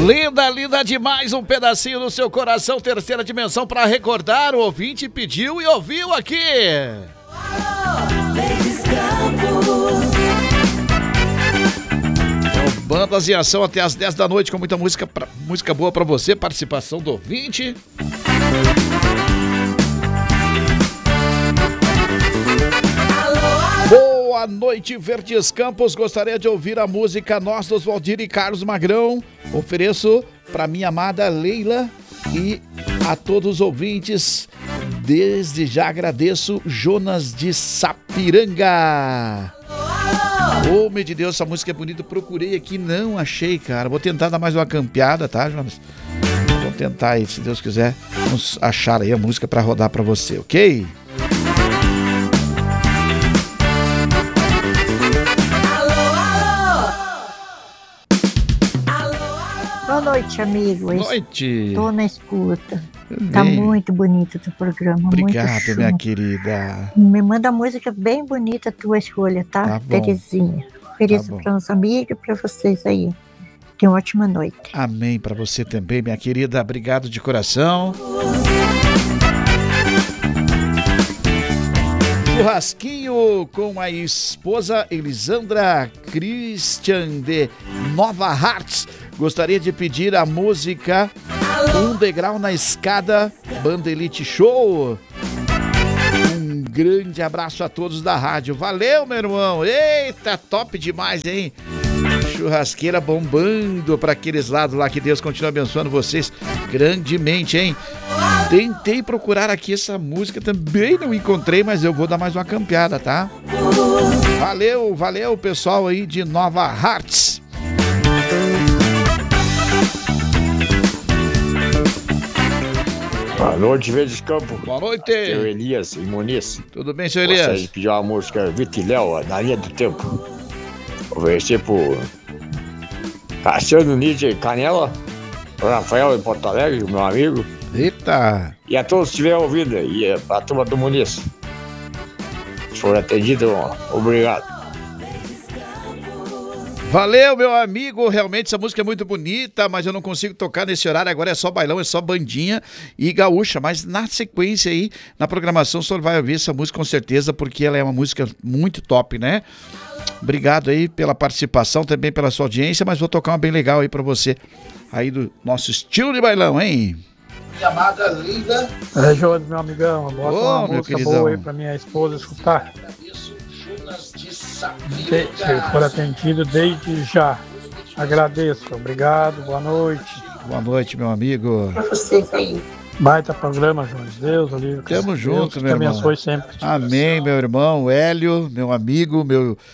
Linda, linda demais, um pedacinho do seu coração, terceira dimensão para recordar. O ouvinte pediu e ouviu aqui. Bandas em ação até as 10 da noite com muita música boa para você, participação do ouvinte. Boa noite, Verdes Campos. Gostaria de ouvir a música Nós dos Valdir e Carlos Magrão. Ofereço para minha amada Leila e a todos os ouvintes. Desde já agradeço, Jonas de Sapiranga. Ô, meu de Deus, essa música é bonita. Procurei aqui, não achei, cara. Vou tentar dar mais uma campeada, tá, Jonas? Vamos tentar aí, se Deus quiser, vamos achar aí a música para rodar para você, ok? Boa noite, amigo. Boa noite. Estou na escuta. Tá muito bonito o teu programa. Obrigado, muito minha querida. Me manda música bem bonita, a tua escolha, tá? Tá bom. Terezinha. Ofereço Tá bom. para os amigos e para vocês aí. Tenha uma ótima noite. Amém para você também, minha querida. Obrigado de coração. Churrasquinho com a esposa Elisandra Christian de Nova Hartz. Gostaria de pedir a música Um Degrau na Escada, Banda Elite Show. Um grande abraço a todos da rádio. Valeu, meu irmão. Eita, top demais, hein? Churrasqueira bombando para aqueles lados lá. Que Deus continue abençoando vocês grandemente, hein? Tentei procurar aqui essa música, também não encontrei, mas eu vou dar mais uma campeada, tá? Valeu, valeu, pessoal aí de Nova Hartz. Boa noite, Verdes Campos. Boa noite. Seu Elias e Muniz. Tudo bem, seu Elias? Gostaria de pedir uma música Vitiléu, Na Linha do Tempo. Oferecer pro Cassiano Nietzsche Canela, pro Rafael de Porto Alegre, meu amigo. Eita. E a todos que estiverem ouvindo, e a turma do Muniz. Se for atendido, obrigado. Valeu, meu amigo, realmente essa música é muito bonita, mas eu não consigo tocar nesse horário, agora é só bailão, é só bandinha e gaúcha, mas na sequência aí, na programação, o senhor vai ouvir essa música com certeza, porque ela é uma música muito top, né? Obrigado aí pela participação, também pela sua audiência, mas vou tocar uma bem legal aí pra você, aí do nosso estilo de bailão, hein? Minha amada linda. É, Jonas, meu amigão, bota uma meu música queridão. boa aí pra minha esposa escutar. Se for atendido desde já. Agradeço, obrigado, boa noite. Boa noite, meu amigo. Para vocês aí. Baita programa, Jonas. Deus, Olívio. Tamo junto, meu irmão. irmão. Te abençoe sempre. Amém, meu irmão, Hélio, meu amigo,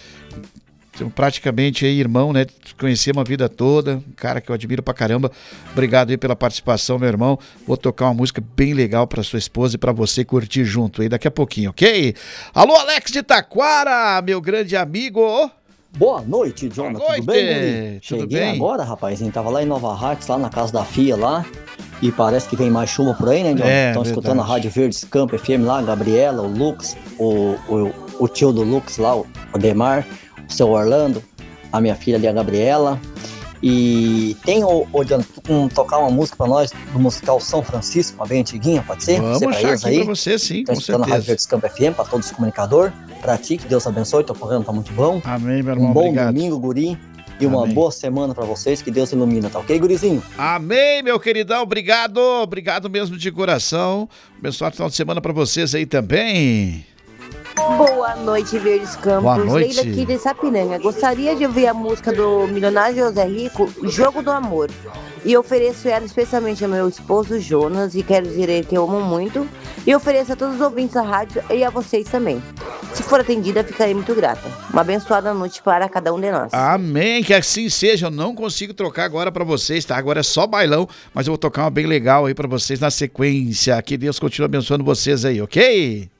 praticamente aí, irmão, né? Conhecemos a vida toda, um cara que eu admiro pra caramba. Obrigado aí pela participação, meu irmão. Vou tocar uma música bem legal pra sua esposa e pra você curtir junto aí daqui a pouquinho, ok? Alô, Alex de Taquara, meu grande amigo. Boa noite, Jonas. Boa noite. Tudo bem, Guri? Tudo Cheguei bem? agora, rapazinho. Tava lá em Nova Hartz, lá na casa da FIA lá. E parece que vem mais chuva por aí, né, Jonas? Estão escutando a Rádio Verdes Campo FM lá, a Gabriela, o Lux, o tio do Lux lá, o Demar, o seu Orlando, a minha filha ali, a Gabriela. E tem, Jonas, tocar uma música pra nós do musical São Francisco, uma bem antiguinha, pode ser? Vamos achar aqui pra você, sim, com escutando a Rádio certeza. Verdes Campo FM, pra todos os comunicadores. Pra ti, que Deus abençoe, teu programa tá muito bom. Amém, meu irmão, Um bom obrigado. domingo, Guri. E uma Amém. boa semana pra vocês, que Deus ilumina, tá ok, Gurizinho? Amém, meu queridão, obrigado, obrigado mesmo de coração. Abençoado final de semana pra vocês aí também. Boa noite, Verdes Campos. Boa noite. Leila aqui de Sapiranga. Gostaria de ouvir a música do milionário José Rico, Jogo do Amor. E ofereço ela especialmente ao meu esposo Jonas, e quero dizer a ele que eu amo muito. E ofereço a todos os ouvintes da rádio e a vocês também. Se for atendida, ficarei muito grata. Uma abençoada noite para cada um de nós. Amém, que assim seja. Eu não consigo trocar agora pra vocês, tá? Agora é só bailão, mas eu vou tocar uma bem legal aí pra vocês na sequência. Que Deus continue abençoando vocês aí, ok?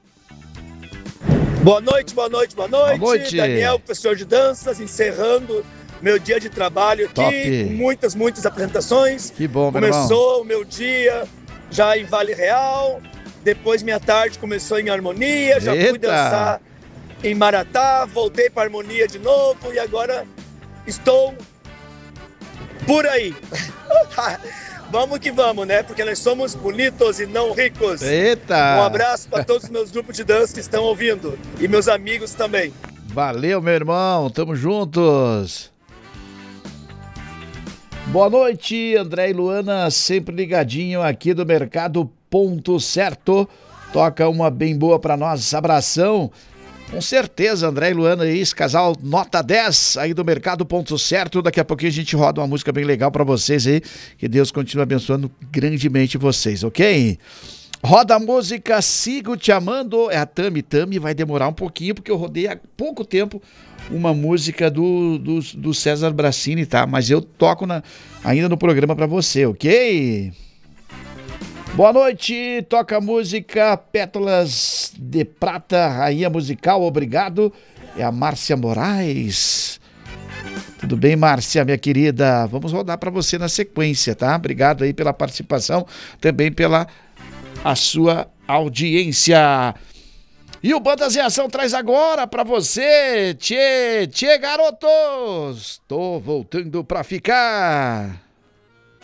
Boa noite, boa noite, boa noite. Boa noite. Daniel, professor de danças, encerrando meu dia de trabalho aqui. Top. Muitas apresentações. Que bom, meu irmão. Começou o meu dia já em Vale Real. Depois minha tarde começou em Harmonia. Já fui Eita. dançar em Maratá. Voltei para Harmonia de novo. E agora estou por aí. Vamos que vamos, né? Porque nós somos bonitos e não ricos. Eita! Um abraço para todos os meus grupos de dança que estão ouvindo. E meus amigos também. Valeu, meu irmão. Tamo juntos. Boa noite, André e Luana, sempre ligadinho aqui do Mercado Ponto Certo. Toca uma bem boa pra nós. Abração. Com certeza, André e Luana aí, esse casal nota 10 aí do Mercado Ponto Certo. Daqui a pouquinho a gente roda uma música bem legal pra vocês aí. Que Deus continue abençoando grandemente vocês, ok? Roda a música Sigo Te Amando. É a Tami. Tami vai demorar um pouquinho porque eu rodei há pouco tempo uma música do César Bracini, tá? Mas eu toco ainda no programa pra você, ok? Boa noite, toca a música Pétalas de Prata, rainha musical, obrigado. É a Márcia Moraes. Tudo bem, Márcia, minha querida? Vamos rodar para você na sequência, tá? Obrigado aí pela participação, também pela a sua audiência. E o Bandas em Ação traz agora para você, tchê, garotos! Tô voltando pra ficar.